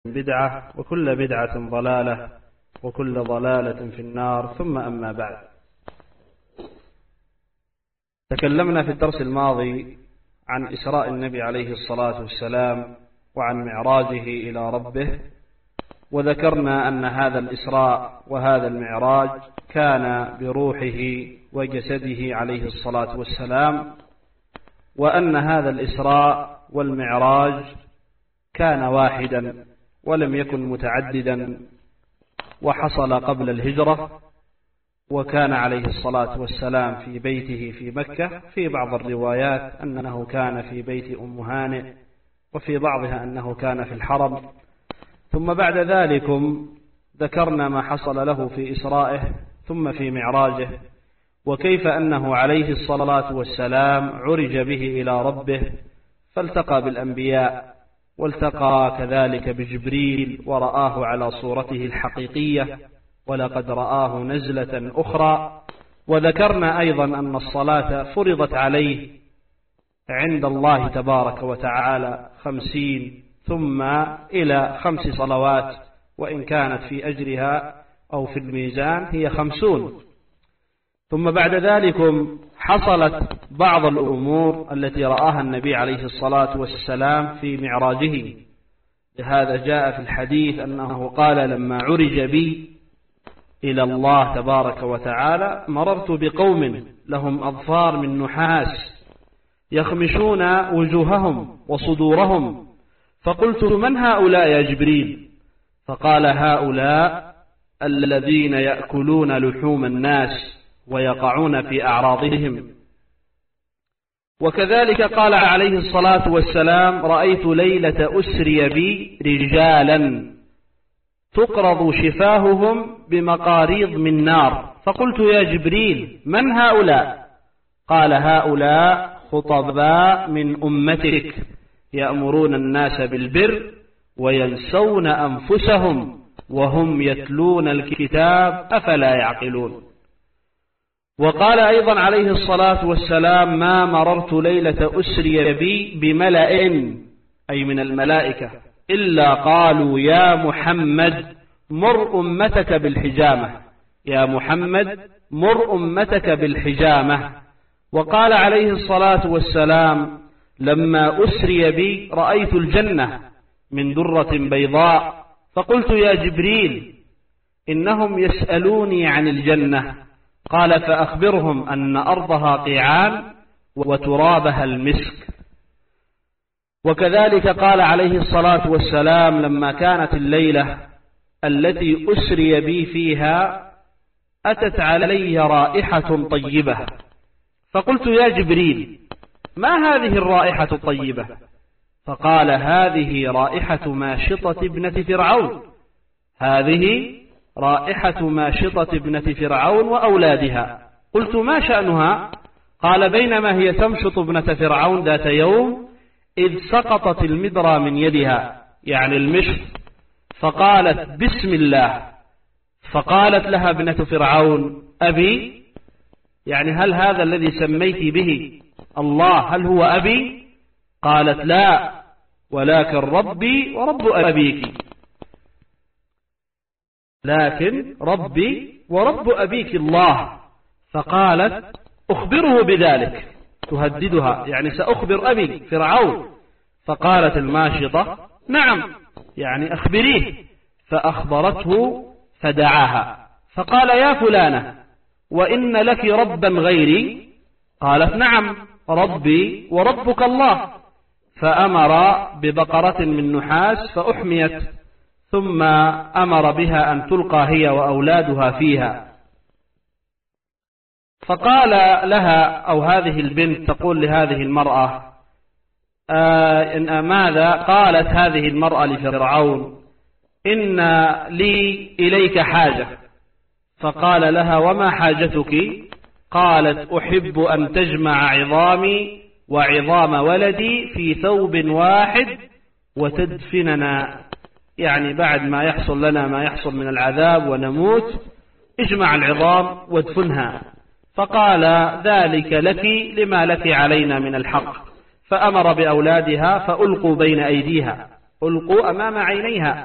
بدعة وكل بدعة ضلالة وكل ضلالة في النار. ثم أما بعد، تكلمنا في الدرس الماضي عن إسراء النبي عليه الصلاة والسلام وعن معراجه إلى ربه، وذكرنا أن هذا الإسراء وهذا المعراج كان بروحه وجسده عليه الصلاة والسلام، وأن هذا الإسراء والمعراج كان واحدا ولم يكن متعددا، وحصل قبل الهجرة، وكان عليه الصلاة والسلام في بيته في مكة. في بعض الروايات أنه كان في بيت أم هانئ، وفي بعضها أنه كان في الحرم. ثم بعد ذلك ذكرنا ما حصل له في إسرائه ثم في معراجه، وكيف أنه عليه الصلاة والسلام عرج به إلى ربه، فالتقى بالأنبياء، والتقى كذلك بجبريل ورآه على صورته الحقيقية، ولقد رآه نزلة أخرى. وذكرنا أيضا أن الصلاة فرضت عليه عند الله تبارك وتعالى 50 ثم إلى 5 صلوات، وإن كانت في أجرها أو في الميزان هي 50. ثم بعد ذلك حصلت بعض الأمور التي رآها النبي عليه الصلاة والسلام في معراجه. لهذا جاء في الحديث أنه قال: لما عرج بي إلى الله تبارك وتعالى مررت بقوم لهم أظفار من نحاس يخمشون وجوههم وصدورهم، فقلت: من هؤلاء يا جبريل؟ فقال: هؤلاء الذين يأكلون لحوم الناس ويقعون في أعراضهم. وكذلك قال عليه الصلاة والسلام: رأيت ليلة أسري بي رجالا تقرض شفاههم بمقاريض من نار، فقلت: يا جبريل من هؤلاء؟ قال: هؤلاء خطباء من أمتك يأمرون الناس بالبر وينسون أنفسهم وهم يتلون الكتاب أفلا يعقلون. وقال أيضا عليه الصلاة والسلام: ما مررت ليلة أسري بي بملأ أي من الملائكة إلا قالوا: يا محمد مر أمتك بالحجامة، يا محمد مر أمتك بالحجامة. وقال عليه الصلاة والسلام: لما أسري بي رأيت الجنة من درة بيضاء، فقلت: يا جبريل إنهم يسألوني عن الجنة. قال: فأخبرهم أن أرضها قيعان وترابها المسك. وكذلك قال عليه الصلاة والسلام: لما كانت الليلة التي أسري بي فيها أتت علي رائحة طيبة، فقلت: يا جبريل ما هذه الرائحة الطيبة؟ فقال: هذه رائحة ماشطة ابنة فرعون، هذه رائحة ماشطة ابنة فرعون وأولادها. قلت: ما شأنها؟ قال: بينما هي تمشط ابنة فرعون ذات يوم إذ سقطت المدرى من يدها، يعني المشط، فقالت: بسم الله. فقالت لها ابنة فرعون: أبي؟ يعني هل هذا الذي سميت به الله هل هو أبي؟ قالت: لا، ولكن ربي ورب أبيك، لكن ربي ورب أبيك الله. فقالت: أخبره بذلك، تهددها، يعني سأخبر أبي فرعون. فقالت الماشطة: نعم، يعني أخبريه. فأخبرته فدعاها فقال: يا فلانة، وإن لك ربا غيري؟ قالت: نعم، ربي وربك الله. فأمر ببقرة من نحاس فأحميت، ثم أمر بها أن تلقى هي وأولادها فيها. فقال لها، أو هذه البنت تقول لهذه المرأة: ماذا؟ قالت هذه المرأة لفرعون: إن لي إليك حاجة. فقال لها: وما حاجتك؟ قالت: أحب أن تجمع عظامي وعظام ولدي في ثوب واحد وتدفننا، يعني بعد ما يحصل لنا ما يحصل من العذاب ونموت اجمع العظام وادفنها. فقال: ذلك لك لما لك علينا من الحق. فأمر بأولادها فألقوا بين أيديها، ألقوا أمام عينيها،